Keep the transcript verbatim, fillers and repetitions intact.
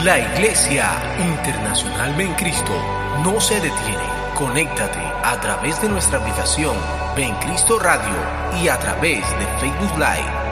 La Iglesia Internacional Ven Cristo no se detiene. Conéctate a través de nuestra aplicación Ven Cristo Radio y a través de Facebook Live.